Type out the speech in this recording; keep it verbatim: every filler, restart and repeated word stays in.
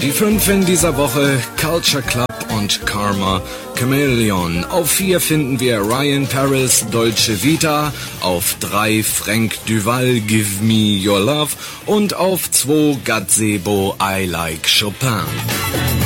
Die fünf in dieser Woche: Culture Club und Karma Chameleon. Auf vier finden wir Ryan Paris, Dolce Vita. Auf drei Frank Duval, Give Me Your Love. Und auf zwei Gazebo, I Like Chopin.